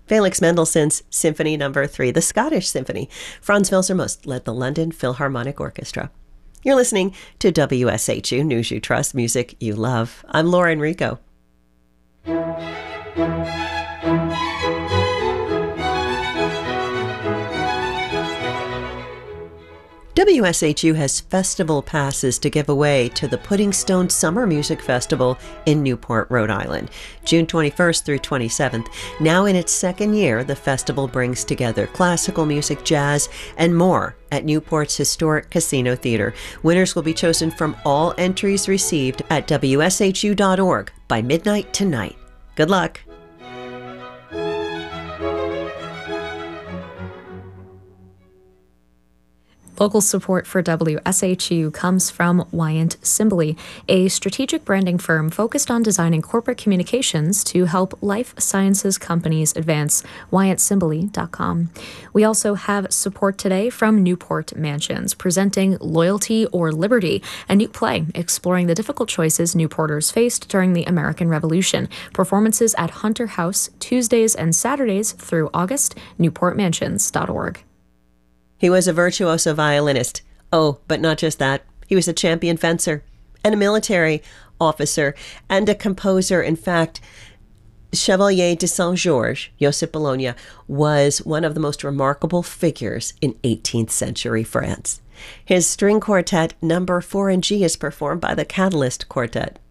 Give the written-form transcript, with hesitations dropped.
Felix Mendelssohn's Symphony No. 3, the Scottish Symphony. Franz Wilsermuth led the London Philharmonic Orchestra. You're listening to WSHU News You Trust, Music You Love. I'm Laura Enrico. WSHU has festival passes to give away to the Pudding Stone Summer Music Festival in Newport, Rhode Island, June 21st through 27th. Now in its second year, the festival brings together classical music, jazz, and more at Newport's historic Casino Theater. Winners will be chosen from all entries received at WSHU.org by midnight tonight. Good luck. Local support for WSHU comes from Wyant Simbly, a strategic branding firm focused on designing corporate communications to help life sciences companies advance. WyantSimbly.com. We also have support today from Newport Mansions, presenting Loyalty or Liberty, a new play exploring the difficult choices Newporters faced during the American Revolution. Performances at Hunter House Tuesdays and Saturdays through August. NewportMansions.org. He was a virtuoso violinist. Oh, but not just that. He was a champion fencer and a military officer and a composer. In fact, Chevalier de Saint-Georges, Joseph Bologna, was one of the most remarkable figures in 18th century France. His string quartet, No. 4 in G, is performed by the Catalyst Quartet.